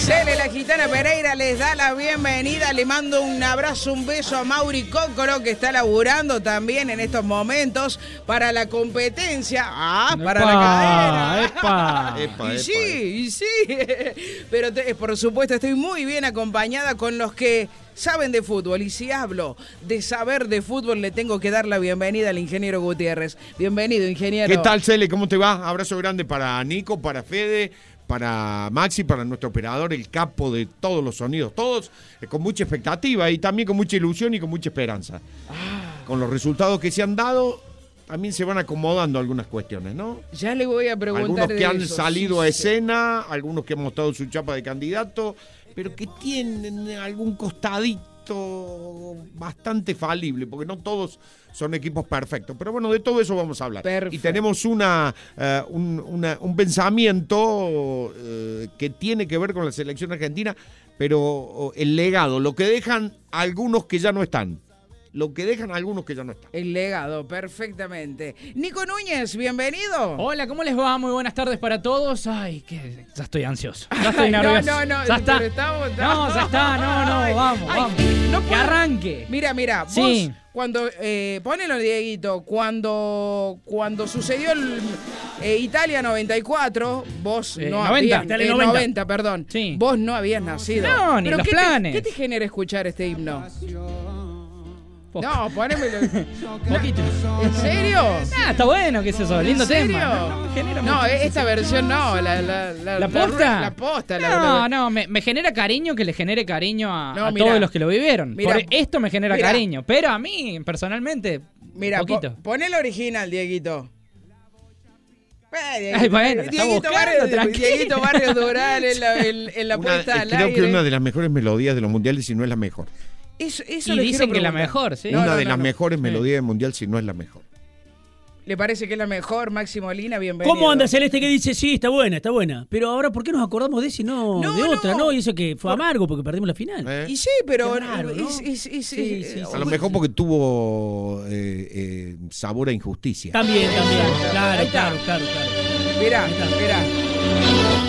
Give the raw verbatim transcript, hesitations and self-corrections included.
Cele, la gitana Pereira, les da la bienvenida. Le mando un abrazo, un beso a Mauri Cócoro, que está laburando también en estos momentos para la competencia. Ah, para epa, la cadena. Epa, epa, y epa, sí, y sí. Pero te, por supuesto estoy muy bien acompañada con los que saben de fútbol. Y si hablo de saber de fútbol, le tengo que dar la bienvenida al ingeniero Gutiérrez. Bienvenido, ingeniero. ¿Qué tal, Cele? ¿Cómo te va? Abrazo grande para Nico, para Fede, para Maxi, para nuestro operador, el capo de todos los sonidos. Todos eh, con mucha expectativa y también con mucha ilusión y con mucha esperanza. Ah. Con los resultados que se han dado, también se van acomodando algunas cuestiones, ¿no? Ya le voy a preguntar. Algunos que de han eso. salido sí, a sí. escena, algunos que han mostrado su chapa de candidato, pero que tienen algún costadito bastante falible, porque no todos son equipos perfectos. Pero bueno, de todo eso vamos a hablar. Perfecto. Y tenemos una, uh, un, una, un pensamiento uh, que tiene que ver con la selección argentina, pero uh, el legado, lo que dejan algunos que ya no están. Lo que dejan algunos que ya no están. El legado, perfectamente. Nico Núñez, bienvenido. Hola, ¿cómo les va? Muy buenas tardes para todos. Ay, que ya estoy ansioso. Ya estoy Ay, nervioso. No, no, no. Ya está. pero estamos- No, ya está. No, no, Ay, vamos, ay, vamos. no Que puedo- arranque. Mira, mira, vos Sí. cuando, eh, ponelo Dieguito, cuando, cuando sucedió el eh, Italia noventa y cuatro, vos Eh, no noventa. habías, Italia eh, noventa. noventa, perdón, Sí. vos no habías nacido. No, ni Pero los ¿qué te- planes. ¿Qué te genera escuchar este himno? Poco. No, ponémelo. Poquito. ¿En serio? Ah, está bueno, ¿qué es eso? Lindo ¿En serio? tema. No, no me genera No, mucho. esta versión no, la, la, la, ¿La posta? La, posta. La, No, la- no, me, me genera cariño que le genere cariño a, No, a mirá. todos los que lo vivieron. Mirá. Por esto me genera Mirá. cariño. Pero a mí, personalmente, Mira, po, poquito. pon el original, Dieguito. Eh, Dieguito, Ay, bueno, la está Dieguito buscando, Barrios, tranquilo. Dieguito Barrios Dural en la, en, en la Una- puesta eh, al creo aire. que es una de las mejores melodías de los mundiales, si no es la mejor. Eso, eso Y le dicen quiero que la preguntar. mejor, sí. No, una no, de no, las no. mejores Sí. melodías del mundial, si no es la mejor. ¿Le parece que es la mejor, Máximo Lina? Bienvenido. ¿Cómo anda Celeste que dice, sí, está buena, está buena? Pero ahora, ¿por qué nos acordamos de ese y no, No, de otra, no. no? Y eso que fue amargo porque perdimos la final. ¿Eh? Y sí, pero... Qué raro, ¿no? y- y- y- y- Sí, sí, sí. A lo mejor porque tuvo eh, eh, sabor a injusticia. También, también. Ahí Claro, está. claro, claro, claro. Mirá, Ahí está. mirá.